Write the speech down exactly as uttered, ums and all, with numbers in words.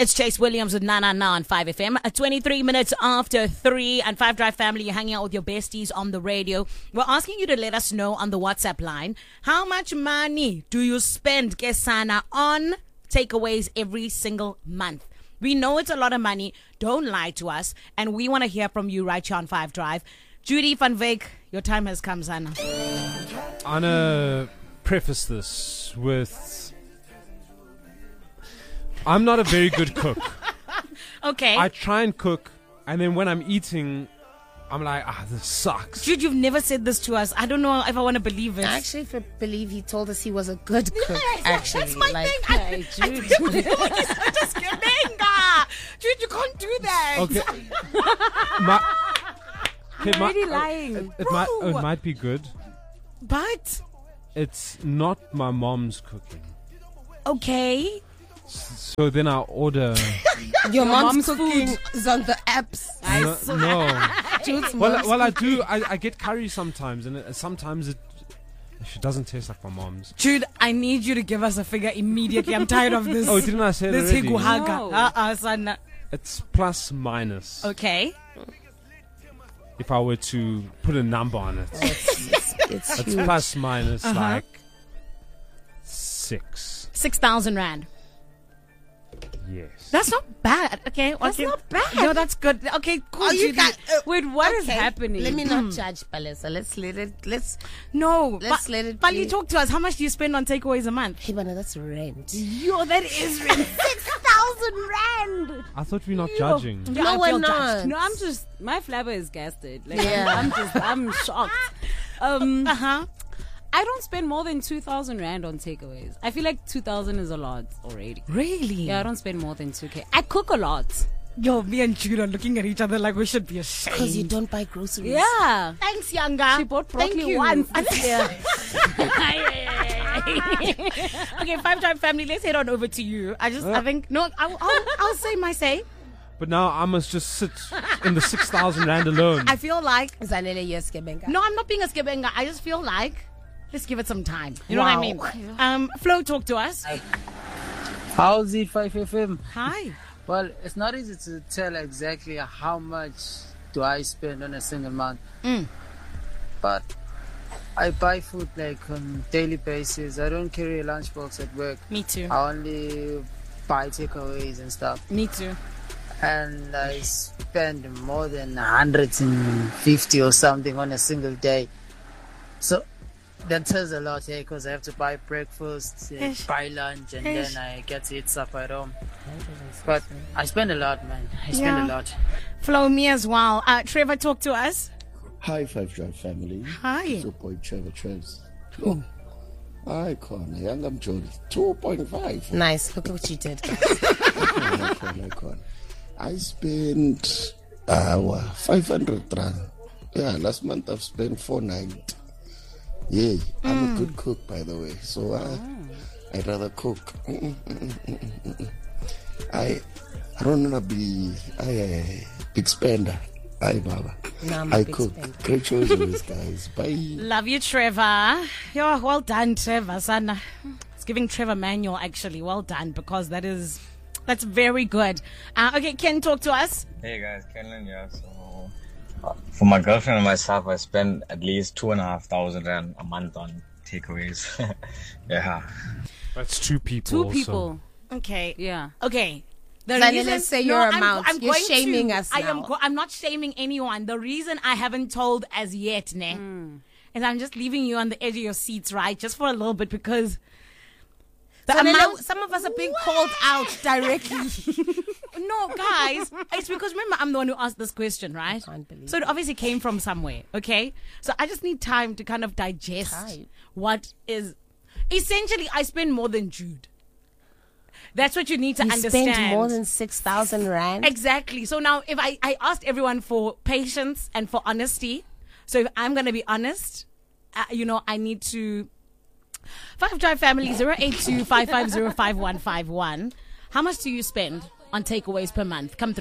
It's Chase Williams with Na Na Na on five F M. At twenty-three minutes after three, and five Drive family, you're hanging out with your besties on the radio. We're asking you to let us know on the WhatsApp line, how much money do you spend, Kesana, on takeaways every single month? We know it's a lot of money. Don't lie to us. And we want to hear from you right here on five Drive. Judy van Wyk, your time has come, Sana. I'm going to preface this with... I'm not a very good cook. Okay. I try and cook, and then when I'm eating, I'm like, ah, this sucks. Jude, you've never said this to us. I don't know if I want to believe it. I actually f- believe he told us he was a good cook. Yes, actually, that's my like, thing. I, hey, I, Jude. I, I'm just kidding. Ah, Jude, you can't do that. Okay. My, okay, my- already uh, lying. It, it might, it might be good. But, It's not my mom's cooking. okay. So then I order. Your mom's, mom's cooking food. is on the apps. no, no. Jude's Well, mom's well, I cooking. do. I, I get curry sometimes, and it, sometimes it, it doesn't taste like my mom's. Jude, I need you to give us a figure immediately. I'm tired of this. Oh, didn't I say it This already? higuhaga. No. Uh-uh, Sana. It's plus minus. Okay. If I were to put a number on it, It's, it's it's huge. plus minus Uh-huh. like six. six thousand rand. Yes. That's not bad. Okay. That's okay. not bad. No, that's good. Okay, cool. Oh, you Judy. got. Uh, Wait, what is okay, happening? Let me not judge, Palesa. Let's let it. Let's. No. Let's but, let it But be. you talk to us. How much do you spend on takeaways a month? Hey, man, that's rent. Yo, that is really Six thousand rand. I thought we're not judging. Yeah, No, I we're feel not. judged. No, I'm just my flabber is gasted. Like, Yeah. I'm, I'm just I'm shocked. Um, Uh-huh. I don't spend more than two thousand rand on takeaways. I feel like two thousand is a lot already. Really? Yeah, I don't spend more than two k. I cook a lot. Yo, me and Jude are looking at each other like we should be ashamed. Because you don't buy groceries. Yeah. Thanks, Younger. She bought Thank broccoli you. once. Yeah. Okay, Five Drive family, let's head on over to you. I just, I think, no, I'll, I'll, I'll say my say. But now I must just sit in the six thousand rand alone. I feel like, Zanele Yeskebenga. no, I'm not being a skibenga. I just feel like, let's give it some time. You know Wow. what I mean? Um, Flo, talk to us. How's it five F M? Hi. Well, it's not easy to tell exactly how much do I spend on a single month. Mm. But I buy food like on daily basis. I don't carry a lunchbox at work. Me too. I only buy takeaways and stuff. Me too. And I spend more than one hundred fifty or something on a single day. So that tells a lot, yeah, because I have to buy breakfast, uh, Ish. buy lunch, and Ish. then I get to eat supper at home. But I spend a lot, man. I spend Yeah. a lot. Flo, me as well. Uh, Trevor, talk to us. Hi, Five Drive family. Hi. It's your boy Trevor Trevs. Oh, hi, Connor. Young, I'm Jody. two point five. Nice. Look at what you did. Hi, Connor. Connor. I spent uh, five hundred rand. Yeah, last month I've spent four ninety. Yeah, I'm a good cook, by the way. So uh, I'd rather cook. Mm, mm, mm, mm, mm, mm. I, I don't want to be I, a big spender. Hi, Baba. No, I'm a I big cook. spender. Great shows always, guys. Bye. Love you, Trevor. Yo, well done, Trevor. Sana. It's giving Trevor manual, actually. Well done, because that is, that's very good. Uh, okay, Ken, talk to us. Hey guys, Kenlin here. So, uh, for my girlfriend and myself, I spend at least two and a half thousand rand a month on takeaways. Yeah. That's two people. Two also. people. Okay. Yeah. Okay. The Zanele, reason- let's say No, your I'm- amount. I'm You're going shaming to- us I am now. go- I'm not shaming anyone. The reason I haven't told as yet, ne, Hmm. is I'm just leaving you on the edge of your seats, right? Just for a little bit, because the Zanele, amount. some of us are being called out directly. No, guys, it's because remember I'm the one who asked this question, right? can't believe So it obviously came from somewhere, okay? So I just need time to kind of digest Time. what is. Essentially, I spend more than Jude. That's what you need to You understand. spent more than six thousand rand. Exactly. So now, if I, I asked everyone for patience and for honesty, so if I'm going to be honest, uh, you know, I need to. Five Drive family, zero eight two five five zero five one five one. How much do you spend on takeaways per month? Come through.